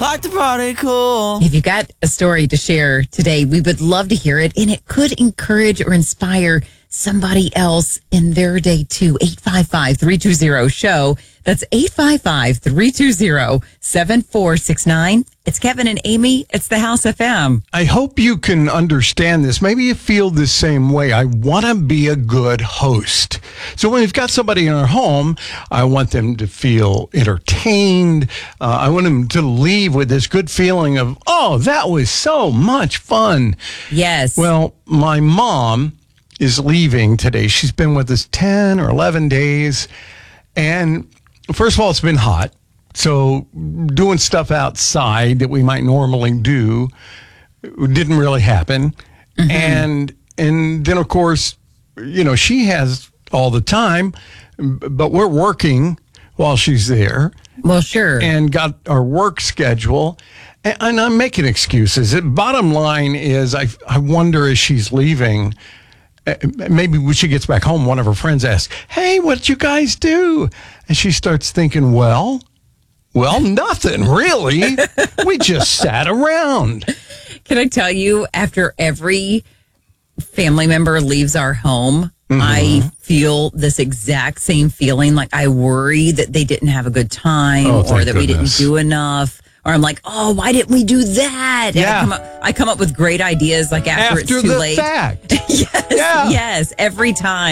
like to party cool. If you got a story to share today, we would love to hear it. And it could encourage or inspire somebody else in their day too. 855-320-SHOW. That's 855-320-7469. It's Kevin and Amy. It's the House FM. I hope you can understand this. Maybe you feel the same way. I want to be a good host. So when we've got somebody in our home, I want them to feel entertained. I want them to leave with this good feeling of, oh, that was so much fun. Yes. Well, my mom is leaving today. She's been with us 10 or 11 days. And first of all, it's been hot. So doing stuff outside that we might normally do didn't really happen. Mm-hmm. And then, of course, you know, she has all the time, but we're working while she's there. Well, sure. And got our work schedule. And I'm making excuses. The bottom line is I wonder as she's leaving, maybe when she gets back home, one of her friends asks, hey, what did you guys do? And she starts thinking, well, nothing really. We just sat around. Can I tell you, after every family member leaves our home, I feel this exact same feeling. Like I worry that they didn't have a good time or that we didn't do enough. Or I'm like, oh, why didn't we do that? Yeah. I come up with great ideas like after it's too late. After the fact. Yes, every time.